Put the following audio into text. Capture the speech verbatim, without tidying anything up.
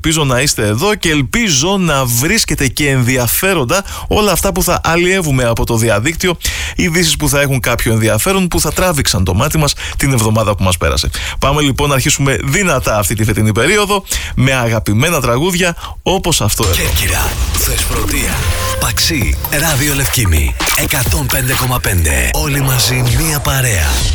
ελπίζω να είστε εδώ και ελπίζω να βρίσκετε και ενδιαφέροντα όλα αυτά που θα αλλιεύουμε από το διαδίκτυο, ειδήσεις που θα έχουν κάποιο ενδιαφέρον, που θα τράβηξαν το μάτι μας την εβδομάδα που μας πέρασε. Πάμε λοιπόν να αρχίσουμε δυνατά αυτή τη φετινή περίοδο με αγαπημένα τραγούδια όπως αυτό εδώ. Κέρκυρα, Θεσπρωτεία, Παξί, Ράδιο Λευκήμη, εκατόν πέντε κόμμα πέντε. Όλοι μαζί μία παρέα.